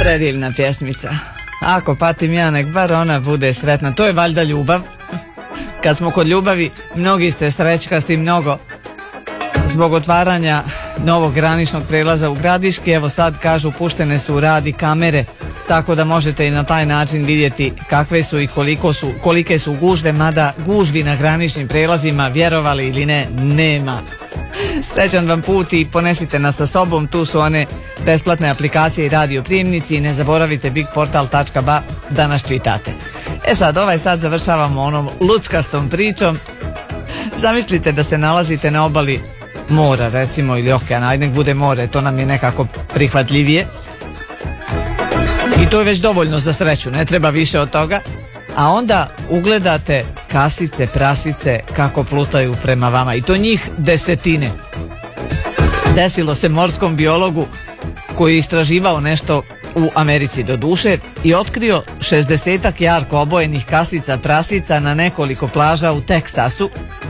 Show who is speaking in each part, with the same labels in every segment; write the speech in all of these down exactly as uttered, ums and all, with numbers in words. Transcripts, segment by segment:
Speaker 1: Predivna pjesmica. Ako patim ja, nek bar ona bude sretna. To je valjda ljubav. Kad smo kod ljubavi, mnogi ste srećkasti mnogo zbog otvaranja novog graničnog prelaza u Gradiški. Evo sad kažu puštene su u rad i kamere, tako da možete i na taj način vidjeti kakve su i koliko su, kolike su gužve, mada gužvi na graničnim prelazima, vjerovali ili ne, nema. Srećan vam put i ponesite nas sa sobom, tu su one besplatne aplikacije i radioprijemnici i ne zaboravite bigportal tačka ba da nas čitate. E sad, ovaj sad završavamo onom luckastom pričom. Zamislite da se nalazite na obali mora, recimo, ili okeana, ajde nek bude more, to nam je nekako prihvatljivije. I to je već dovoljno za sreću, ne treba više od toga. A onda ugledate kasice, prasice kako plutaju prema vama i to njih desetine. Desilo se morskom biologu koji je istraživao nešto u Americi do duše i otkrio šezdesetak jarko obojenih kasica, prasica na nekoliko plaža u Teksasu.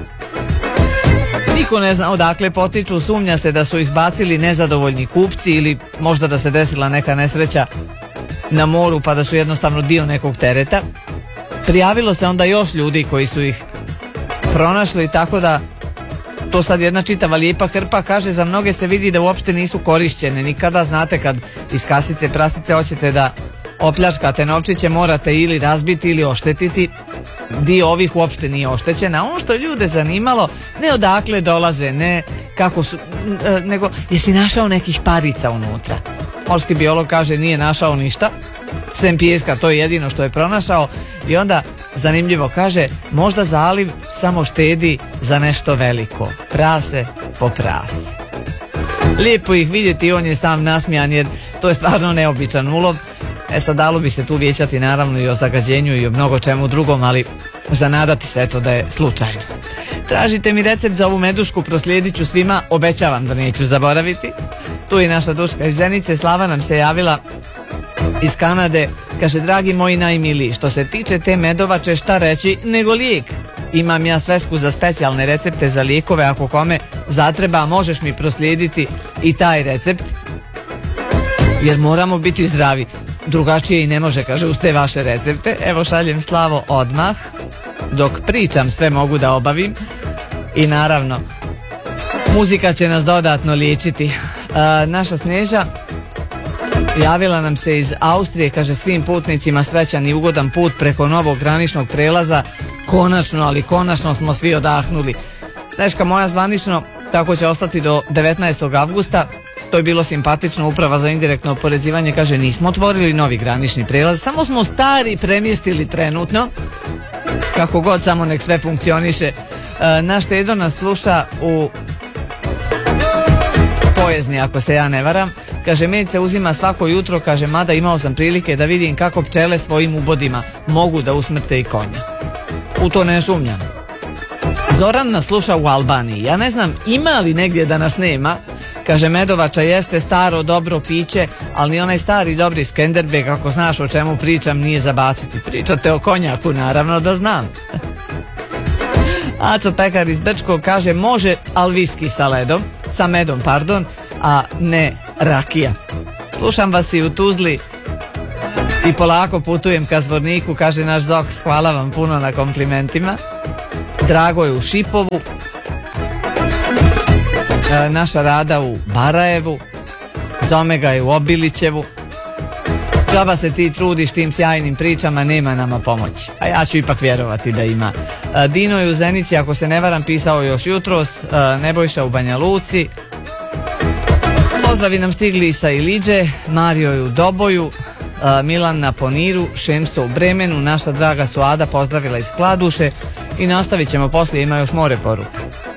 Speaker 1: Niko ne zna odakle potiču, sumnja se da su ih bacili nezadovoljni kupci ili možda da se desila neka nesreća na moru pa da su jednostavno dio nekog tereta. Prijavilo se onda još ljudi koji su ih pronašli, tako da to sad jedna čitava lijepa hrpa. Kaže, za mnoge se vidi da uopšte nisu korišćene. Nikada, znate, kad iz kasice prasice hoćete da opljačkate novčiće, morate ili razbiti ili oštetiti. Dio ovih uopšte nije oštećen. A ono što ljude zanimalo, ne odakle dolaze, ne kako su, nego jesi našao nekih parica unutra. Morski biolog kaže nije našao ništa, sem pijeska, to je jedino što je pronašao. I onda zanimljivo kaže, možda zaliv samo štedi za nešto veliko, prase po prase. Lijepo ih vidjeti, on je sam nasmijan jer to je stvarno neobičan ulov. E sad, dalo bi se tu vijećati naravno i o zagađenju i o mnogo čemu drugom, ali zanadati se eto da je slučajno. Tražite mi recept za ovu medušku, proslijedit ću svima, obećavam da neću zaboraviti. Tu je naša Duška iz Zenice. Slava nam se javila iz Kanade, kaže, dragi moji najmiliji, što se tiče te medovače, šta reći nego lijek. Imam ja svesku za specijalne recepte za lijekove, ako kome zatreba možeš mi proslijediti i taj recept, jer moramo biti zdravi, drugačije i ne može, kaže, uz te vaše recepte. Evo, šaljem Slavo odmah, dok pričam sve mogu da obavim i naravno muzika će nas dodatno liječiti. A, naša Sneža javila nam se iz Austrije, kaže, svim putnicima srećan i ugodan put preko novog graničnog prelaza. Konačno, ali konačno smo svi odahnuli. Sneška moja, zvanično tako će ostati do devetnaestog avgusta. To je bilo simpatično. Uprava za indirektno oporezivanje kaže, nismo otvorili novi granični prelaz, samo smo stari premjestili trenutno. Kako god, samo nek sve funkcioniše. E, naš Tedo nas sluša u Pojezni, ako se ja ne varam. Kaže, med se uzima svako jutro, kaže, mada imao sam prilike da vidim kako pčele svojim ubodima mogu da usmrte i konja. U to ne sumnjam. Zoran nas sluša u Albaniji. Ja ne znam ima li negdje da nas nema. Kaže, medovača jeste staro dobro piće, ali ni onaj stari dobri Skenderbeg, ako znaš o čemu pričam, nije zabaciti. Pričate o konjaku, naravno da znam. Aco Pekar iz Brčkog kaže, može, ali viski sa ledom, sa medom, pardon, a ne rakija. Slušam vas i u Tuzli i polako putujem ka Zvorniku, kaže naš Zoks, hvala vam puno na komplimentima. Drago je u Šipovu, e, naša Rada u Barajevu, Zomega je u Obilićevu. Džaba se ti trudiš tim sjajnim pričama, nema nama pomoći. A ja ću ipak vjerovati da ima. E, Dino je u Zenici, ako se ne varam, pisao još jutros. e, Nebojša u Banja Luci. Pozdravi nam stigli sa Iliđe, Mario je u Doboju, e, Milan na Poniru, Šemso u Bremenu, naša draga Suada pozdravila iz Kladuše i nastavit ćemo poslije, ima još more poruka.